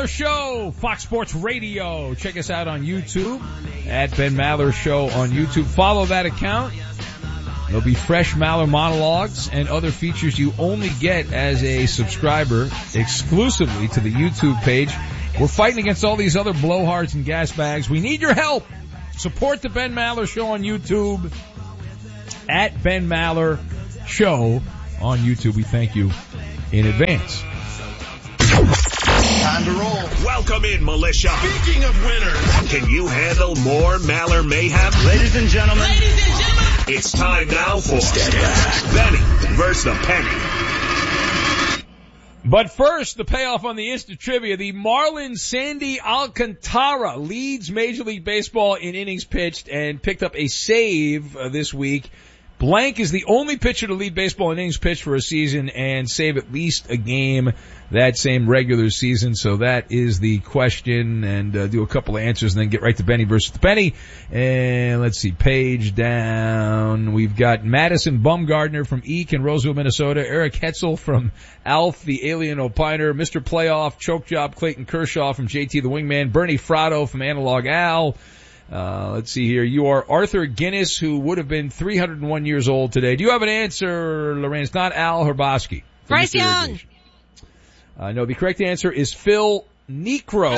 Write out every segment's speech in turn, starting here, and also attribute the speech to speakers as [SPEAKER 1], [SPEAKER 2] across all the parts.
[SPEAKER 1] Maller Show, Fox Sports Radio. Check us out on YouTube at Ben Maller Show on YouTube. Follow that account. There'll be fresh Maller monologues and other features you only get as a subscriber exclusively to the YouTube page. We're fighting against all these other blowhards and gas bags. We need your help. Support the Ben Maller Show on YouTube at Ben Maller Show on YouTube. We thank you in advance.
[SPEAKER 2] Time to roll.
[SPEAKER 3] Welcome in, militia.
[SPEAKER 2] Speaking of winners,
[SPEAKER 3] Can you handle more Maller mayhem?
[SPEAKER 2] ladies and gentlemen,
[SPEAKER 3] It's time now for Benny versus the Penny.
[SPEAKER 1] But first, the payoff on the Insta Trivia. The Marlins' Sandy Alcantara leads Major League Baseball in innings pitched and picked up a save this week. Blank is the only pitcher to lead baseball in innings pitched for a season and save at least a game that same regular season. So that is the question, and do a couple of answers and then get right to Benny versus the Penny. And let's see, page down. We've got Madison Bumgardner from Eek in Roseville, Minnesota. Eric Hetzel from Alf, the Alien Opiner. Mr. Playoff, Choke Job, Clayton Kershaw from JT the Wingman. Bernie Fratto from Analog Al. Let's see here. You are Arthur Guinness, who would have been 301 years old today. Do you have an answer, Lorraine? It's not Al Herboski.
[SPEAKER 4] Bryce Young.
[SPEAKER 1] No, the correct answer is Phil Niekro,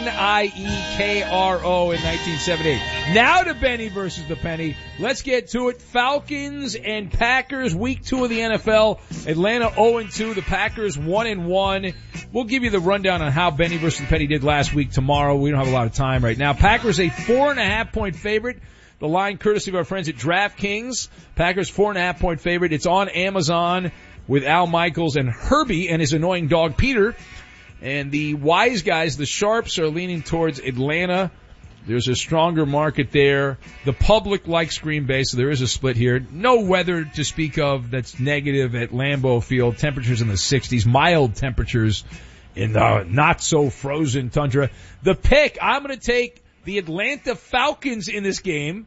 [SPEAKER 1] Niekro, in 1978. Now to Benny versus the Penny. Let's get to it. Falcons and Packers, week 2 of the NFL. Atlanta 0-2, the Packers 1-1. We'll give you the rundown on how Benny versus the Penny did last week tomorrow. We don't have a lot of time right now. Packers a 4.5-point favorite. The line courtesy of our friends at DraftKings. Packers 4.5-point favorite. It's on Amazon with Al Michaels and Herbie and his annoying dog Peter. And the wise guys, the sharps, are leaning towards Atlanta. There's a stronger market there. The public likes Green Bay, so there is a split here. No weather to speak of that's negative at Lambeau Field. Temperatures in the 60s, mild temperatures in the not-so-frozen tundra. The pick, I'm going to take the Atlanta Falcons in this game.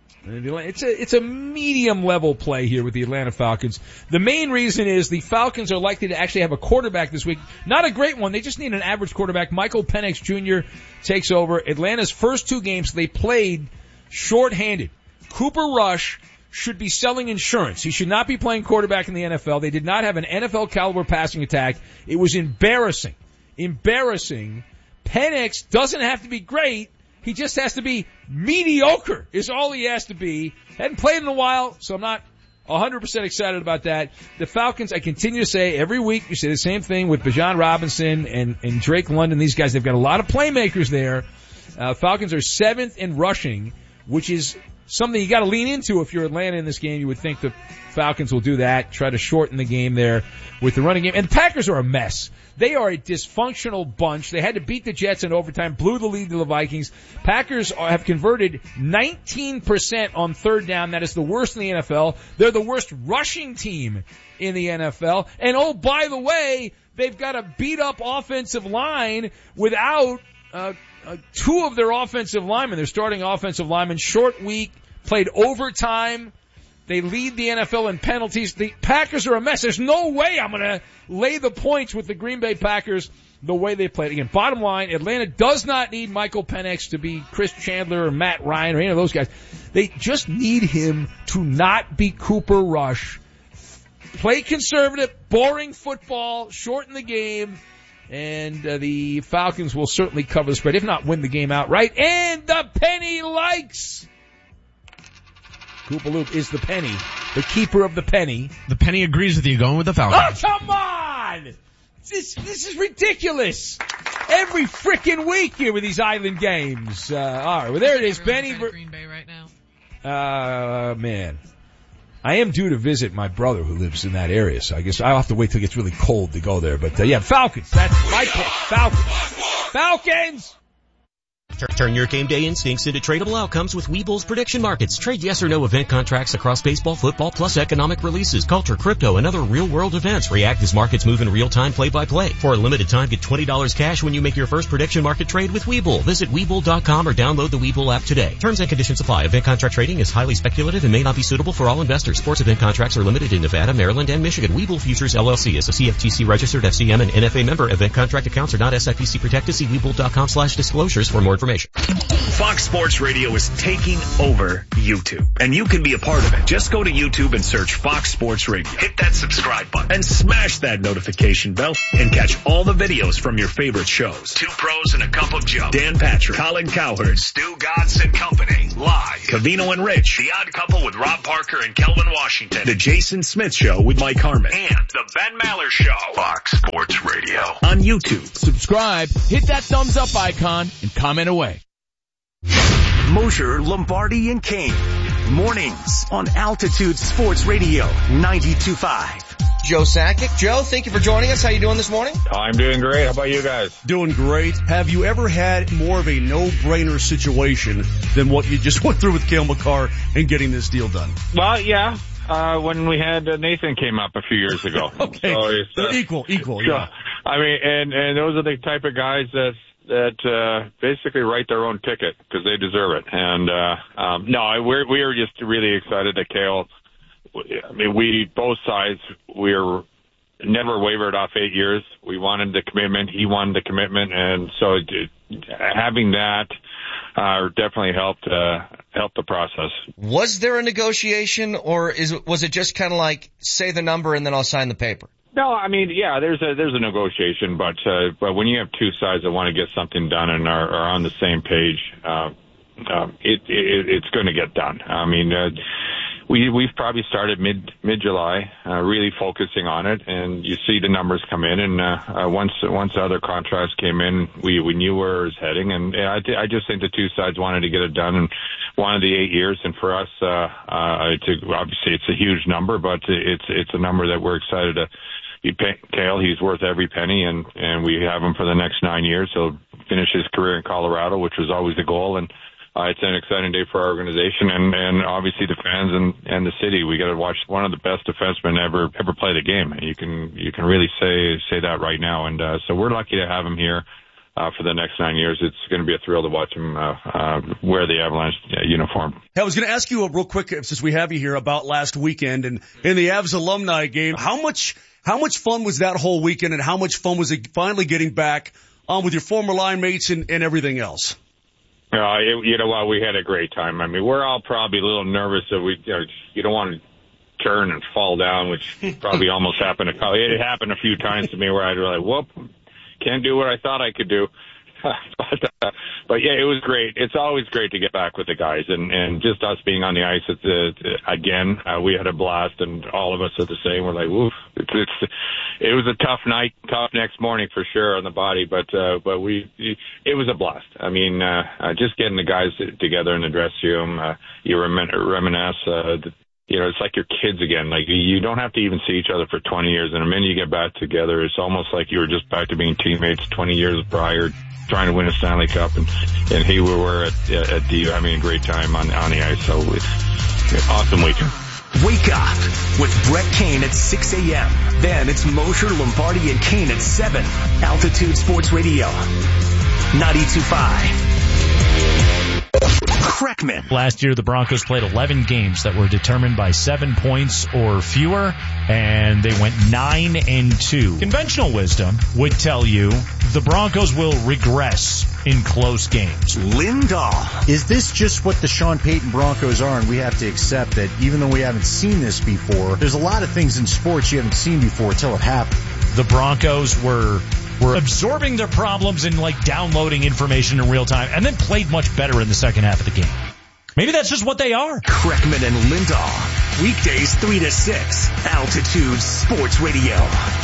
[SPEAKER 1] It's a medium-level play here with the Atlanta Falcons. The main reason is the Falcons are likely to actually have a quarterback this week. Not a great one. They just need an average quarterback. Michael Penix Jr. takes over. Atlanta's first 2 games, they played shorthanded. Cooper Rush should be selling insurance. He should not be playing quarterback in the NFL. They did not have an NFL-caliber passing attack. It was embarrassing. Embarrassing. Penix doesn't have to be great. He just has to be mediocre is all he has to be. Hadn't played in a while, so I'm not 100% excited about that. The Falcons, I continue to say every week, you say the same thing with Bijan Robinson and Drake London. These guys, they've got a lot of playmakers there. Falcons are 7th in rushing, which is something you got to lean into if you're Atlanta in this game. You would think the Falcons will do that, try to shorten the game there with the running game. And the Packers are a mess. They are a dysfunctional bunch. They had to beat the Jets in overtime, blew the lead to the Vikings. Packers have converted 19% on third down. That is the worst in the NFL. They're the worst rushing team in the NFL. And oh, by the way, they've got a beat-up offensive line without 2 of their offensive linemen. Their starting offensive linemen, short week, played overtime. They lead the NFL in penalties. The Packers are a mess. There's no way I'm going to lay the points with the Green Bay Packers the way they played. Again, bottom line, Atlanta does not need Michael Penix to be Chris Chandler or Matt Ryan or any of those guys. They just need him to not be Cooper Rush. Play conservative, boring football, shorten the game, and the Falcons will certainly cover the spread, if not win the game outright. And the Penny likes. Koopaloop is the Penny, the keeper of the Penny.
[SPEAKER 5] The Penny agrees with you, going with the Falcons.
[SPEAKER 1] Oh, come on! This is ridiculous. Every frickin' week here with these island games. All right, well, there it is. Benny.
[SPEAKER 4] Green Bay right now.
[SPEAKER 1] Man. I am due to visit my brother who lives in that area, so I guess I'll have to wait till it gets really cold to go there. But, yeah, Falcons. That's my pick. Falcons. Falcons!
[SPEAKER 6] Turn your game day instincts into tradable outcomes with Webull's prediction markets. Trade yes or no event contracts across baseball, football, plus economic releases, culture, crypto, and other real-world events. React as markets move in real time, play-by-play. For a limited time, get $20 cash when you make your first prediction market trade with Webull. Visit Webull.com or download the Webull app today. Terms and conditions apply. Event contract trading is highly speculative and may not be suitable for all investors. Sports event contracts are limited in Nevada, Maryland, and Michigan. Webull Futures LLC is a CFTC registered FCM and NFA member. Event contract accounts are not SIPC protected. See Webull.com/disclosures for more information.
[SPEAKER 3] Fox Sports Radio is taking over YouTube, and you can be a part of it. Just go to YouTube and search Fox Sports Radio. Hit that subscribe button and smash that notification bell and catch all the videos from your favorite shows. Two Pros and a Cup of Joe. Dan Patrick, Colin Cowherd, Stu Godson and Company. Live. Covino and Rich. The Odd Couple with Rob Parker and Kelvin Washington. The Jason Smith Show with Mike Harmon. And the Ben Maller Show. Fox Sports Radio. On YouTube.
[SPEAKER 1] Subscribe, hit that thumbs up icon, and comment away.
[SPEAKER 7] Mosher, Lombardi, and Kane. Mornings on Altitude Sports Radio 92.5.
[SPEAKER 8] Joe Sakic. Joe, thank you for joining us. How you doing this morning?
[SPEAKER 9] I'm doing great. How about you guys?
[SPEAKER 10] Doing great. Have you ever had more of a no-brainer situation than what you just went through with Cale Makar and getting this deal done?
[SPEAKER 9] Well, yeah. When we had Nathan came up a few years ago.
[SPEAKER 10] Okay. So it's, equal, yeah.
[SPEAKER 9] I mean, and those are the type of guys that basically write their own ticket because they deserve it. And no, we are just really excited that Cale. I mean, we both sides we're never wavered off 8 years. We wanted the commitment. He wanted the commitment, and so having that definitely helped the process. Was there a negotiation, or was it just kind of like say the number and then I'll sign the paper? No, I mean, yeah, there's a negotiation, but when you have two sides that want to get something done and are on the same page, it's going to get done. I mean, we've probably started mid-July, really focusing on it, and you see the numbers come in, and once the other contracts came in, we knew where it was heading, and I just think the two sides wanted to get it done and wanted the 8 years, and for us, obviously it's a huge number, but it's a number that we're excited to. Cale, he's worth every penny, and we have him for the next 9 years. He'll finish his career in Colorado, which was always the goal, and it's an exciting day for our organization and obviously the fans and the city. We got to watch one of the best defensemen ever play the game. You can really say that right now, and so we're lucky to have him here for the next 9 years. It's going to be a thrill to watch him wear the Avalanche uniform.
[SPEAKER 10] Hey, I was going to ask you real quick, since we have you here, about last weekend and in the Avs alumni game. How much fun was that whole weekend, and how much fun was it finally getting back on with your former line mates and everything else?
[SPEAKER 9] You know what? We had a great time. I mean, we're all probably a little nervous that you don't want to turn and fall down, which probably almost happened. It happened a few times to me where I'd be like, whoop, can't do what I thought I could do. But yeah, it was great. It's always great to get back with the guys, and just us being on the ice. Again, we had a blast, and all of us are the same. We're like, woof. It was a tough night, tough next morning for sure on the body, but it was a blast. I mean, just getting the guys together in the dressing room, you reminisce. It's like your kids again. Like, you don't have to even see each other for 20 years, and the minute you get back together, it's almost like you were just back to being teammates 20 years prior, trying to win a Stanley Cup, and here we were at DU having a great time on the ice. So it's an awesome weekend.
[SPEAKER 7] Wake up with Brett Kane at 6 a.m. Then it's Mosher, Lombardi, and Kane at 7. Altitude Sports Radio 92.5. Kreckman.
[SPEAKER 11] Last year, the Broncos played 11 games that were determined by 7 points or fewer, and they went 9-2. Conventional wisdom would tell you the Broncos will regress in close games.
[SPEAKER 7] Lindahl.
[SPEAKER 12] Is this just what the Sean Payton Broncos are, and we have to accept that even though we haven't seen this before, there's a lot of things in sports you haven't seen before until it happened.
[SPEAKER 11] The Broncos were absorbing their problems and downloading information in real time, and then played much better in the second half of the game. Maybe that's just what they are.
[SPEAKER 7] Kreckman and Lindahl. Weekdays 3 to 6. Altitude Sports Radio.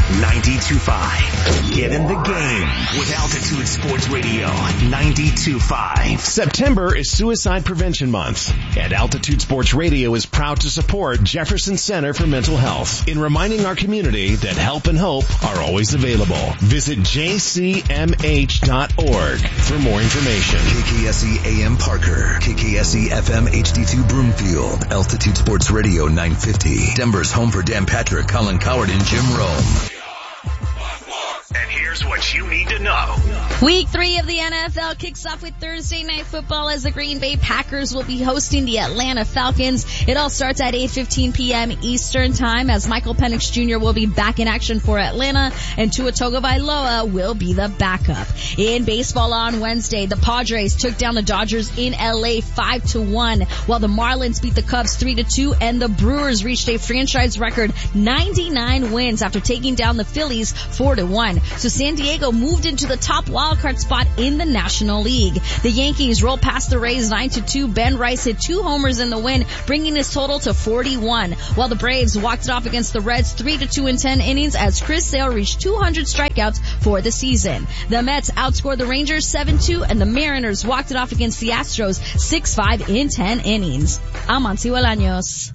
[SPEAKER 7] 92.5. Get in the game with Altitude Sports Radio 92.5.
[SPEAKER 13] September is Suicide Prevention Month, and Altitude Sports Radio is proud to support Jefferson Center for Mental Health in reminding our community that help and hope are always available. Visit jcmh.org for more information.
[SPEAKER 14] KKSE AM Parker, KKSE FM HD2 Broomfield, Altitude Sports Radio 950. Denver's home for Dan Patrick, Colin Coward, and Jim Rome.
[SPEAKER 3] And here's what you need to know.
[SPEAKER 15] Week 3 of the NFL kicks off with Thursday Night Football as the Green Bay Packers will be hosting the Atlanta Falcons. It all starts at 8:15 p.m. Eastern Time as Michael Penix Jr. will be back in action for Atlanta and Tua Tagovailoa will be the backup. In baseball on Wednesday, the Padres took down the Dodgers in LA 5-1, while the Marlins beat the Cubs 3-2, and the Brewers reached a franchise record 99 wins after taking down the Phillies 4-1. So San Diego moved into the top wildcard spot in the National League. The Yankees rolled past the Rays 9-2. Ben Rice hit 2 homers in the win, bringing his total to 41. While the Braves walked it off against the Reds 3-2 in 10 innings as Chris Sale reached 200 strikeouts for the season. The Mets outscored the Rangers 7-2, and the Mariners walked it off against the Astros 6-5 in 10 innings. I'm Amancio Bolaños.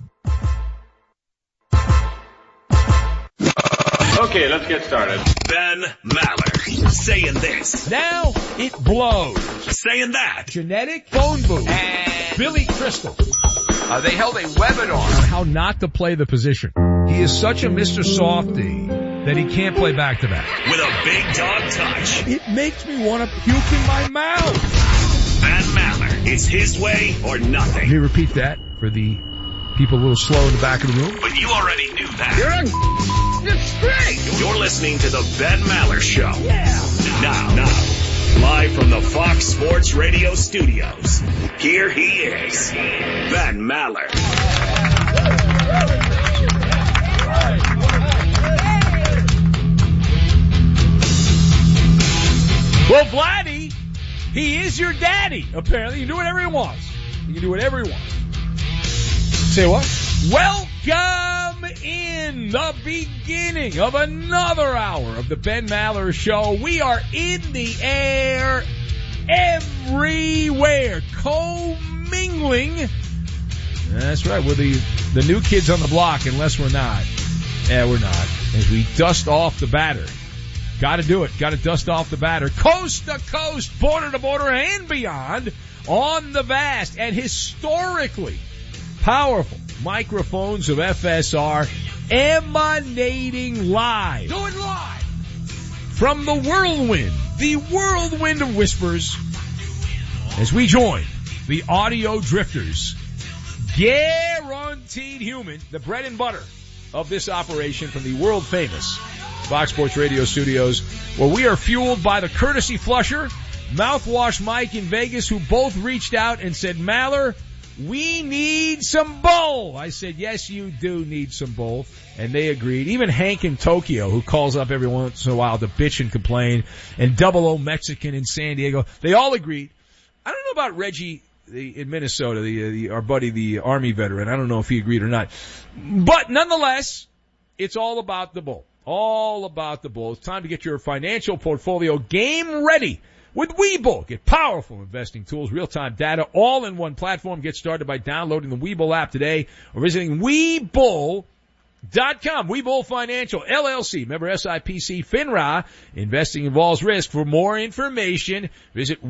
[SPEAKER 9] Okay, let's get started.
[SPEAKER 3] Ben Maller saying this.
[SPEAKER 1] Now it blows.
[SPEAKER 3] Saying that.
[SPEAKER 1] Genetic phone booth. And Billy Crystal.
[SPEAKER 16] They held a webinar
[SPEAKER 1] on how not to play the position. He is such a Mr. Softy that he can't play back-to-back.
[SPEAKER 3] With a big dog touch.
[SPEAKER 1] It makes me want to puke in my mouth.
[SPEAKER 3] Ben Maller. It's his way or nothing.
[SPEAKER 1] Can you repeat that for the people a little slow in the back of the room?
[SPEAKER 3] But you already knew that. You're straight. You're listening to the Ben Maller Show.
[SPEAKER 1] Yeah.
[SPEAKER 3] Now, live from the Fox Sports Radio studios, here he is, Ben Maller.
[SPEAKER 1] Well, Vladdy, he is your daddy, apparently. He can do whatever he wants. He can do whatever he wants. Say what? Welcome in the beginning of another hour of the Ben Maller Show. We are in the air everywhere, co-mingling. That's right, we're the new kids on the block, unless we're not. Yeah, we're not. As we dust off the batter. Gotta do it. Gotta dust off the batter. Coast to coast, border to border, and beyond on the vast and historically powerful microphones of FSR emanating live.
[SPEAKER 16] Do it live.
[SPEAKER 1] From the whirlwind of whispers, as we join the audio drifters, guaranteed human, the bread and butter of this operation from the world famous Fox Sports Radio studios, where we are fueled by the courtesy flusher, Mouthwash Mike in Vegas, who both reached out and said, Maller, we need some bull. I said, yes, you do need some bull. And they agreed. Even Hank in Tokyo, who calls up every once in a while to bitch and complain, and Double O Mexican in San Diego, they all agreed. I don't know about Reggie in Minnesota, our buddy, the Army veteran. I don't know if he agreed or not. But nonetheless, it's all about the bull. All about the bull. It's time to get your financial portfolio game ready with Webull. Get powerful investing tools, real-time data, all in one platform. Get started by downloading the Webull app today or visiting Webull.com. Webull Financial, LLC, member SIPC, FINRA. Investing involves risk. For more information, visit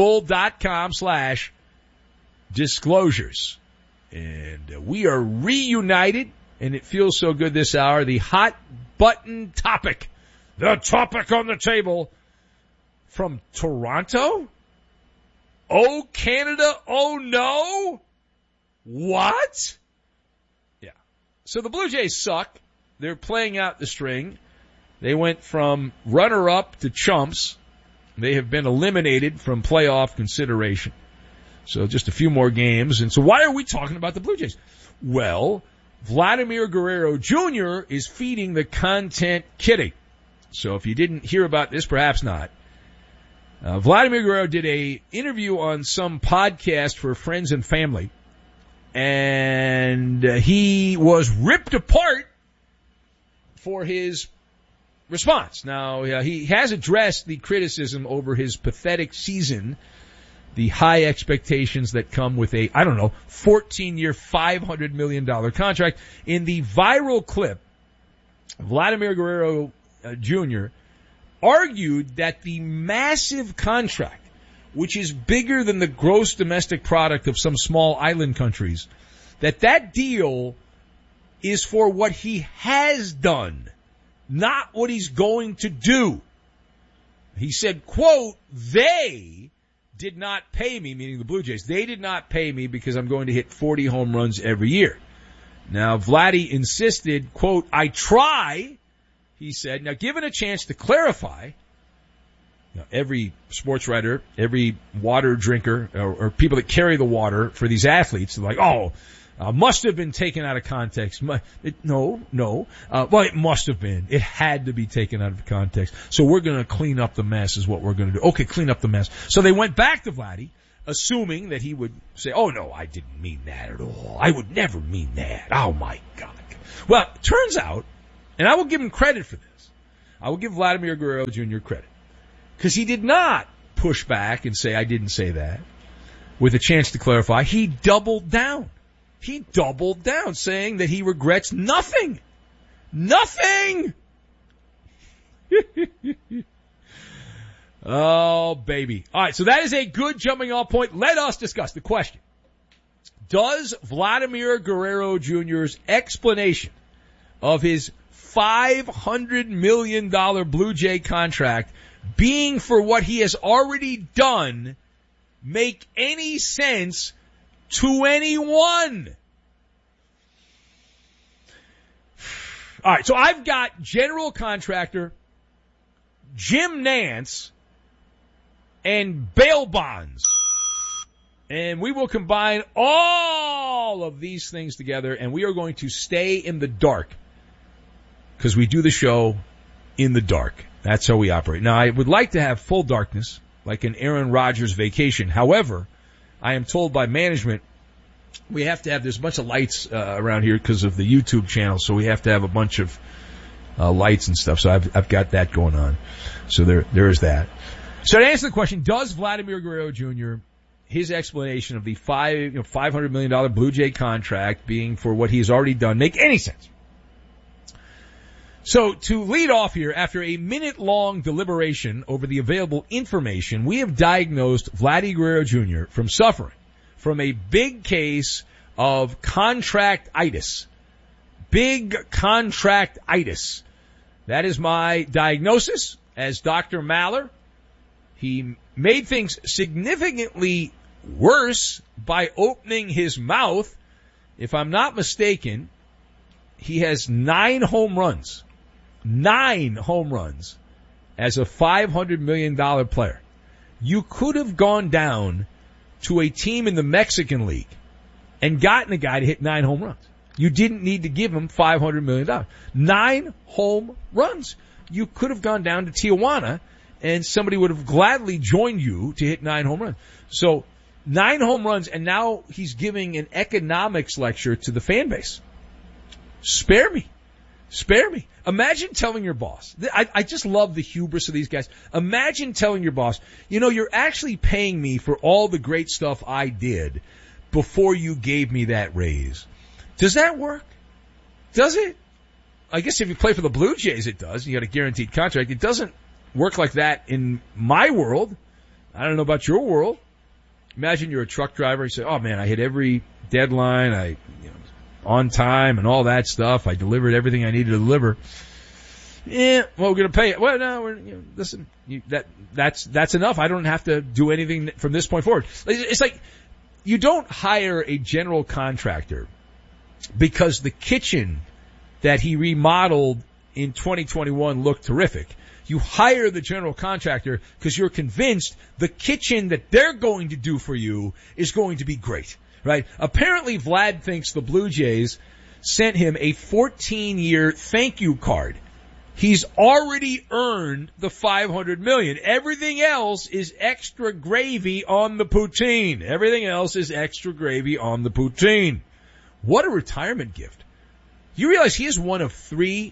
[SPEAKER 1] Webull.com/disclosures. And we are reunited, and it feels so good this hour. The hot button topic, the topic on the table from Toronto. Oh, Canada, oh no. What? Yeah. So the Blue Jays suck. They're playing out the string. They went from runner-up to chumps. They have been eliminated from playoff consideration. So just a few more games. And so why are we talking about the Blue Jays? Well, Vladimir Guerrero Jr. is feeding the content kitty. So if you didn't hear about this, perhaps not. Vladimir Guerrero did a interview on some podcast for friends and family, and he was ripped apart for his response. Now, he has addressed the criticism over his pathetic season, the high expectations that come with a, 14-year, $500 million contract. In the viral clip, Vladimir Guerrero Jr. argued that the massive contract, which is bigger than the gross domestic product of some small island countries, that deal is for what he has done, not what he's going to do. He said, quote, they did not pay me, meaning the Blue Jays. They did not pay me because I'm going to hit 40 home runs every year. Now, Vladdy insisted, quote, I try, he said. Now, given a chance to clarify, every sports writer, every water drinker, or people that carry the water for these athletes, are like, must have been taken out of context. No. Well, it must have been. It had to be taken out of context. So we're going to clean up the mess is what we're going to do. Okay, clean up the mess. So they went back to Vladdy, assuming that he would say, oh, no, I didn't mean that at all. I would never mean that. Oh, my God. Well, it turns out, and I will give him credit for this, I will give Vladimir Guerrero Jr. credit, because he did not push back and say, I didn't say that. With a chance to clarify, he doubled down. He doubled down, saying that he regrets nothing. Nothing! Oh, baby. All right, so that is a good jumping off point. Let us discuss the question. Does Vladimir Guerrero Jr.'s explanation of his $500 million Blue Jay contract being for what he has already done make any sense to anyone? All right, so I've got general contractor Jim Nantz and bail bonds. And we will combine all of these things together, and we are going to stay in the dark, because we do the show in the dark. That's how we operate. Now, I would like to have full darkness, like an Aaron Rodgers vacation. However, I am told by management we have to have, there's a bunch of lights around here because of the YouTube channel, so we have to have a bunch of lights and stuff. So I've got that going on. So there is that. So to answer the question, does Vladimir Guerrero Jr., his explanation of the $500 million Blue Jay contract being for what he has already done, make any sense? So to lead off here, after a minute-long deliberation over the available information, we have diagnosed Vladdy Guerrero Jr. from suffering from a big case of contractitis. Big contractitis. That is my diagnosis as Dr. Maller. He made things significantly worse by opening his mouth. If I'm not mistaken, he has 9 home runs. 9 home runs as a $500 million player. You could have gone down to a team in the Mexican League and gotten a guy to hit 9 home runs. You didn't need to give him $500 million. 9 home runs. You could have gone down to Tijuana and somebody would have gladly joined you to hit 9 home runs. So 9 home runs, and now he's giving an economics lecture to the fan base. Spare me. Spare me. Imagine telling your boss. I just love the hubris of these guys. Imagine telling your boss, you're actually paying me for all the great stuff I did before you gave me that raise. Does that work? Does it? I guess if you play for the Blue Jays, it does. You got a guaranteed contract. It doesn't work like that in my world. I don't know about your world. Imagine you're a truck driver. You say, oh man, I hit every deadline. On time and all that stuff. I delivered everything I needed to deliver. Yeah, well, we're going to pay it. Well, no, listen, that's enough. I don't have to do anything from this point forward. It's like you don't hire a general contractor because the kitchen that he remodeled in 2021 looked terrific. You hire the general contractor because you're convinced the kitchen that they're going to do for you is going to be great. Right? Apparently Vlad thinks the Blue Jays sent him a 14-year thank you card. He's already earned the $500 million. Everything else is extra gravy on the poutine. Everything else is extra gravy on the poutine. What a retirement gift. You realize he is one of 3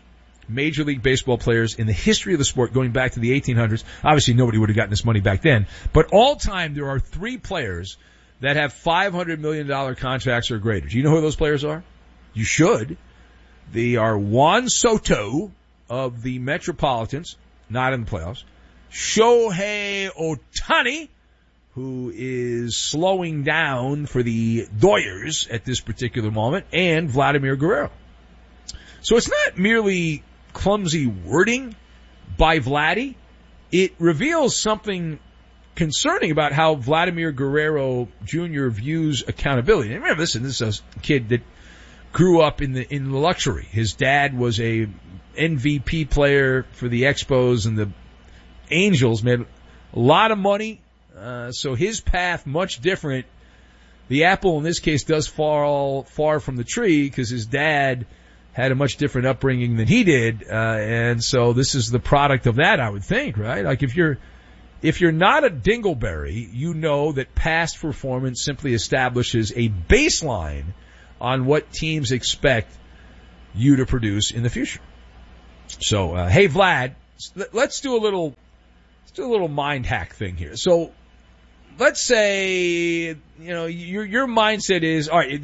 [SPEAKER 1] Major League Baseball players in the history of the sport going back to the 1800s. Obviously, nobody would have gotten this money back then. But all time, there are 3 players that have $500 million contracts or greater. Do you know who those players are? You should. They are Juan Soto of the Metropolitans, not in the playoffs. Shohei Ohtani, who is slowing down for the Dodgers at this particular moment, and Vladimir Guerrero. So it's not merely clumsy wording by Vladdy. It reveals something concerning about how Vladimir Guerrero Jr. views accountability. And remember, listen, this is a kid that grew up in luxury. His dad was a MVP player for the Expos and the Angels, made a lot of money. So his path much different. The apple in this case does fall far from the tree because his dad had a much different upbringing than he did, and so this is the product of that, I would think, right? Like if you're not a dingleberry, you know that past performance simply establishes a baseline on what teams expect you to produce in the future. So, hey Vlad, let's do a little mind hack thing here. So, let's say, your mindset is, all right,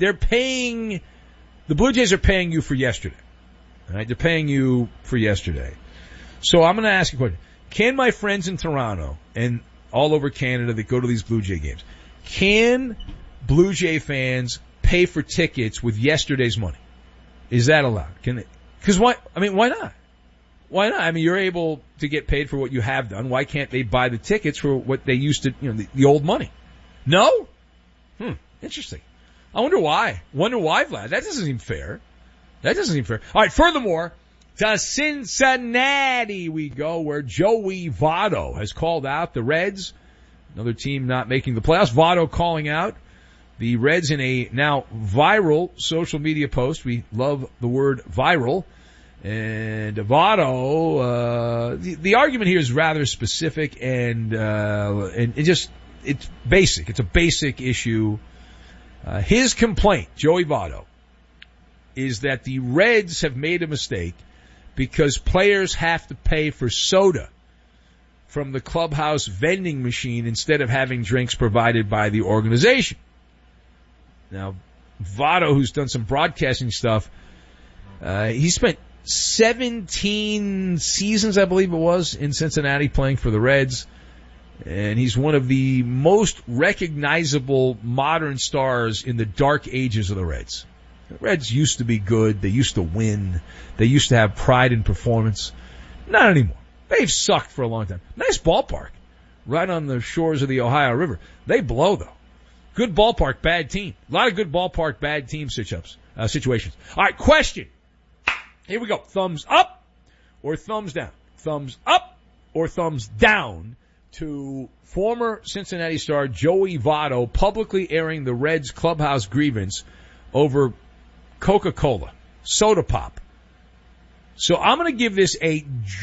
[SPEAKER 1] the Blue Jays are paying you for yesterday. All right, they're paying you for yesterday. So I'm going to ask you a question. Can my friends in Toronto and all over Canada that go to these Blue Jay games, can Blue Jay fans pay for tickets with yesterday's money? Is that allowed? Because why not? Why not? I mean, you're able to get paid for what you have done. Why can't they buy the tickets for what they used to, the old money? No? Interesting. I wonder why. Vlad. That doesn't seem fair. All right, furthermore, to Cincinnati we go, where Joey Votto has called out the Reds, another team not making the playoffs. Votto calling out the Reds in a now viral social media post. We love the word viral. And Votto, the argument here is rather specific and it's basic. It's a basic issue. His complaint, Joey Votto, is that the Reds have made a mistake because players have to pay for soda from the clubhouse vending machine instead of having drinks provided by the organization. Now, Votto, who's done some broadcasting stuff, he spent 17 seasons, I believe it was, in Cincinnati playing for the Reds. And he's one of the most recognizable modern stars in the dark ages of the Reds. The Reds used to be good. They used to win. They used to have pride in performance. Not anymore. They've sucked for a long time. Nice ballpark. Right on the shores of the Ohio River. They blow, though. Good ballpark, bad team. A lot of good ballpark, bad team situations. All right, question. Here we go. Thumbs up or thumbs down? Thumbs up or thumbs down to former Cincinnati star Joey Votto publicly airing the Reds clubhouse grievance over Coca-Cola, soda pop. So I'm going to give this a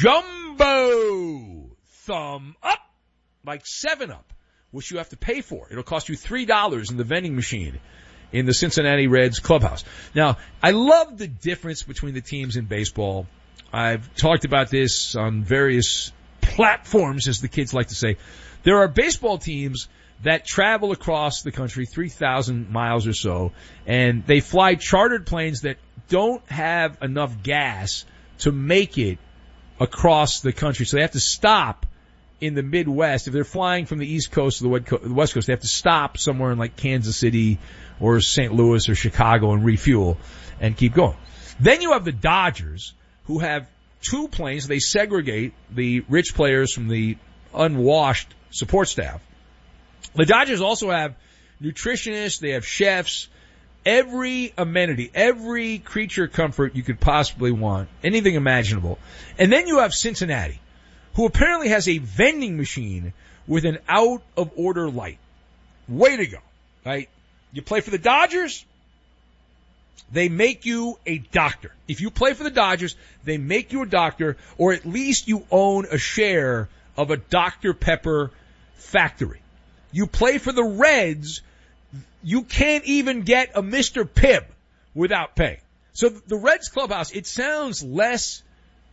[SPEAKER 1] jumbo thumb up, like 7-Up, which you have to pay for. It'll cost you $3 in the vending machine in the Cincinnati Reds clubhouse. Now, I love the difference between the teams in baseball. I've talked about this on various platforms, as the kids like to say. There are baseball teams that travel across the country 3,000 miles or so, and they fly chartered planes that don't have enough gas to make it across the country. So they have to stop in the Midwest. If they're flying from the East Coast to the West Coast, they have to stop somewhere in like Kansas City or St. Louis or Chicago and refuel and keep going. Then you have the Dodgers, who have 2 planes. They segregate the rich players from the unwashed support staff. The Dodgers also have nutritionists, they have chefs, every amenity, every creature comfort you could possibly want, anything imaginable. And then you have Cincinnati, who apparently has a vending machine with an out-of-order light. Way to go, right? You play for the Dodgers, they make you a doctor. If you play for the Dodgers, they make you a doctor, or at least you own a share of a Dr. Pepper factory. You play for the Reds, you can't even get a Mr. Pibb without paying. So the Reds clubhouse, it sounds less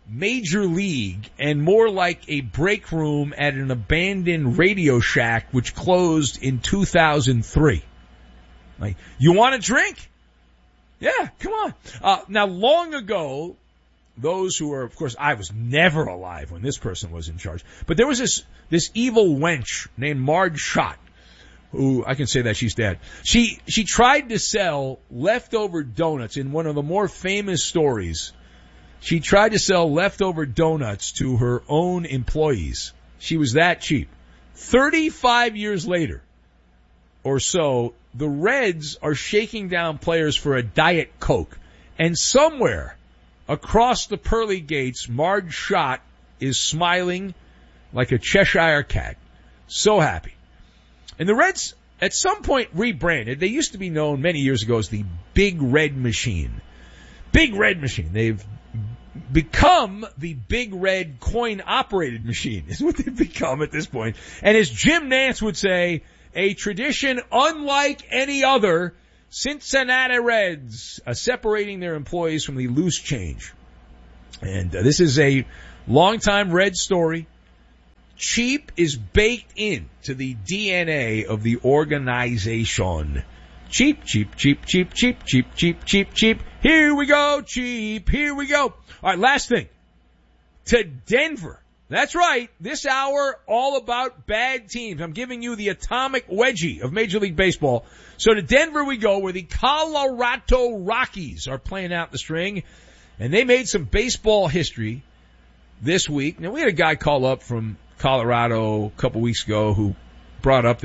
[SPEAKER 1] Major League and more like a break room at an abandoned Radio Shack which closed in 2003. Like, you want a drink? Yeah, come on. Now, long ago, those who are, of course, I was never alive when this person was in charge, but there was this evil wench named Marge Schott, who, I can say that she's dead. She tried to sell leftover donuts in one of the more famous stories. She tried to sell leftover donuts to her own employees. She was that cheap. 35 years later or so, the Reds are shaking down players for a Diet Coke. And somewhere across the pearly gates, Marge Schott is smiling like a Cheshire cat. So happy. And the Reds, at some point, rebranded. They used to be known many years ago as the Big Red Machine. Big Red Machine. They've become the Big Red coin-operated machine is what they've become at this point. And as Jim Nantz would say, a tradition unlike any other, Cincinnati Reds separating their employees from the loose change. And this is a longtime Red story. Cheap is baked into the DNA of the organization. Cheap, cheap, cheap, cheap, cheap, cheap, cheap, cheap, cheap. Here we go, cheap. Here we go. All right, last thing. To Denver. That's right. This hour, all about bad teams. I'm giving you the atomic wedgie of Major League Baseball. So to Denver we go, where the Colorado Rockies are playing out the string. And they made some baseball history this week. Now, we had a guy call up from Colorado a couple weeks ago who brought up